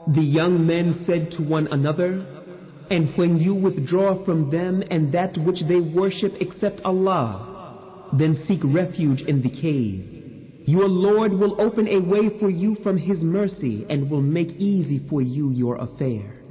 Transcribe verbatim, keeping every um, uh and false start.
The young men said to one another, and when you withdraw from them and that which they worship except Allah, then seek refuge in the cave. Your Lord will open a way for you from His mercy and will make easy for you your affair.